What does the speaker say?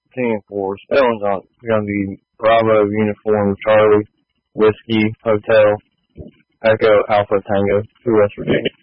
10-4. Spelling's on. It's going to be Bravo Uniform Charlie Whiskey Hotel Echo Alpha Tango to West Virginia.